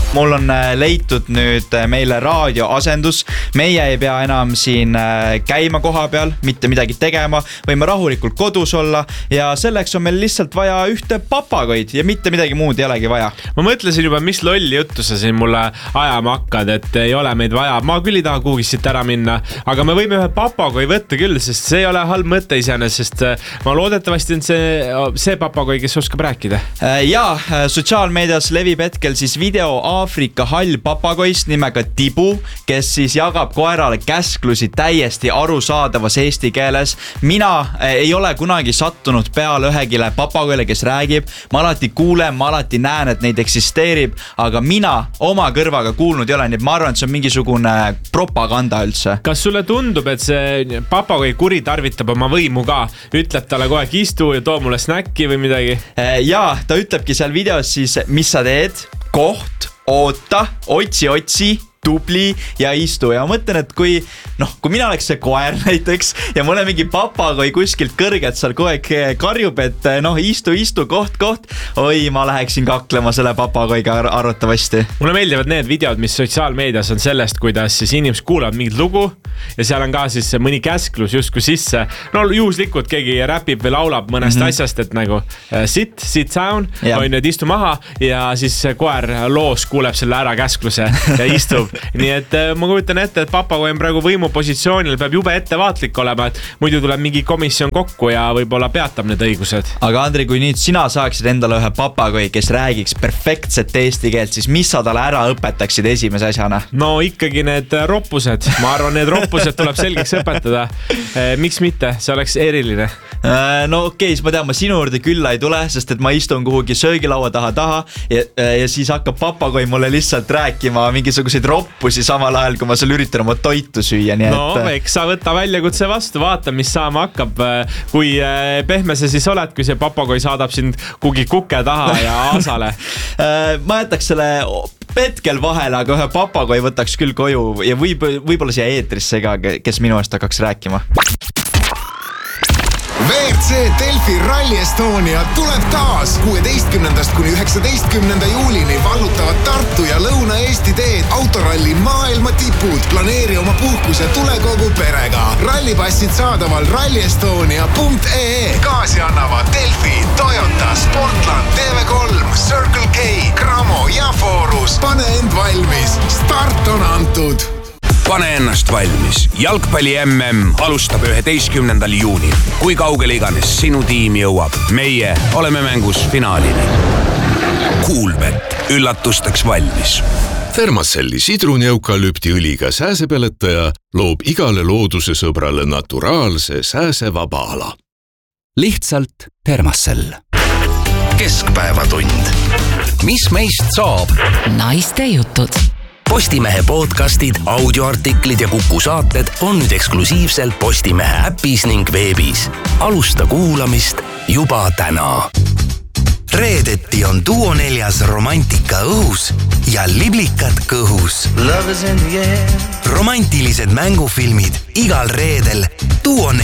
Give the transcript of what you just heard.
Mul on leitud nüüd meile raadioasendus. Meie ei pea enam siin käima koha peal, mitte midagi tegema, võime rahulikult kodus olla ja selleks on meil lihtsalt vaja ühte papagoid ja mitte midagi muud ei olegi vaja. Ma mõtlesin juba, mis lolli juttu sa siin mulle ajama hakkad, et ei ole meid vaja. Ma küll ei taha kuhugi siit ära minna, aga me võime ühe papagoi võtta küll, sest see ei ole halb mõte iseenes, sest ma loodetavasti on see papagoi, kes oskab rääkida. Ja sotsiaalmeedias levib hetkel siis video Aafrika hall papagoist nimega Tibu, kes siis jagab koerale käsklusi täiesti arusaadavas eesti keeles. Mina ei ole kunagi sattunud peale ühegile papagoile, kes räägib. Ma alati kuulen, ma alati näen, et neid eksisteerib, aga mina oma kõrvaga kuulnud ei ole, nii ma arvan, et see on mingisugune propaganda üldse. Kas sulle tundub, et see papagoi kuritarvitab oma võimu ka? Ütleb talle kogu aeg istu ja too mulle snäkki või midagi? Ja, ta ütlebki seal videos siis, mis sa teed, koht, oota, otsi, tubli ja istu ja ma mõtlen, et kui mina oleks see koer näiteks ja mul on mingi papagoi kuskilt kõrgelt seal kogu aeg karjub, et istu, koht, oi, ma läheksin kaklema selle papagoiga arvatavasti. Mulle meeldivad need videod, mis sotsiaalmeedias on sellest, kuidas siis inimesed kuulavad mingit lugu ja seal on ka siis mõni käsklus justkui sisse. Juhuslikult keegi räpib või laulab mõnest asjast, et nagu sit down, on nüüd istu maha ja siis koer loos kuuleb selle ära käskluse ja istub. Nii et ma kujutan ette, et papagoi on praegu võimupositsioonil, peab jube ettevaatlik olema, et muidu tuleb mingi komisjon kokku ja võib-olla peatab need õigused. Aga Andri, kui nüüd sina saaksid endale ühe papagoi, kes räägiks perfektset eesti keelt, siis mis sa talle ära õpetaksid esimese asjana? No ikkagi need roppused. Ma arvan, need roppused tuleb selgeks õpetada. Miks mitte? See oleks eriline. No okei, siis ma tean, ma sinu juurde külla ei tule, sest et ma istun kuhugi söögilaua taha ja siis hakkab papagoi mulle lihtsalt rääkima mingisuguseid roppusi samal ajal, kui ma seal üritan oma toitu süüa. Eks sa võtta väljakutse vastu, vaata, mis saama hakkab. Kui pehme see siis oled, kui see papagoi saadab sind kuhugi kuke taha ja aasale? Ma jätaks selle hetkel vahele, aga ühe papagoi võtaks küll koju ja võib-olla siia eetrisse ka, kes minu eest hakkaks rääkima. WRC Delfi Rally Estonia tuleb taas 16. kuni 19. juulini vallutavad Tartu ja Lõuna-Eesti teed autoralli maailma tipud. Planeeri oma puhkus ja tule kogu perega. Rallipassid saadaval rallyestonia.ee. Kaasi annavad Delfi, Toyota, Sportland, TV3, Circle K, Cramo ja Forus. Pane end valmis. Start on antud. Pane ennast valmis. Jalgpalli MM alustab 11. juunil. Kui kaugele iganes sinu tiim jõuab, meie oleme mängus finaalini. Coolbet. Üllatusteks valmis. Thermacelli sidrunieukalüptiõliga sääsepeletaja loob igale looduse sõbrale naturaalse sääsevaba ala. Lihtsalt Thermacell. Keskpäevatund. Mis meist saab? Naiste jutud. Postimehe podcastid, audioartiklid ja Kuku saated on nüüd eksklusiivselt Postimehe äpis ning veebis. Alusta kuulamist juba täna. Reedeti on Duo 4 romantika õhus ja liblikad kõhus. Romantilised mängufilmid igal reedel Duo 4